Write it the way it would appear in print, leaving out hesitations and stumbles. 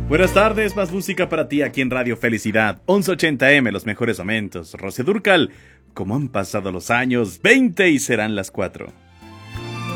Buenas tardes, más música para ti aquí en Radio Felicidad, 1180M, los mejores momentos. Rocío Dúrcal, como han pasado los años, 20 y serán las 4.